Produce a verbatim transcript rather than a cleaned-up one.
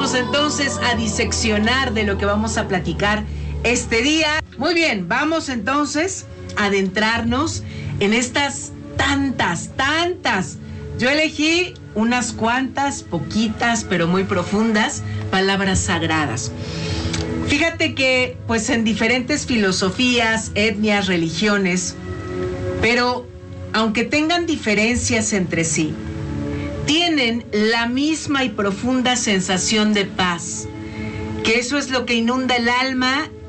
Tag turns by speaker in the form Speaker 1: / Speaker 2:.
Speaker 1: Vamos entonces a diseccionar de lo que vamos a platicar este día. Muy bien, vamos entonces a adentrarnos en estas tantas, tantas. Yo elegí unas cuantas, poquitas, pero muy profundas, palabras sagradas. Fíjate que, pues, en diferentes filosofías, etnias, religiones, pero aunque tengan diferencias entre sí, tienen la misma y profunda sensación de paz, que eso es lo que inunda el alma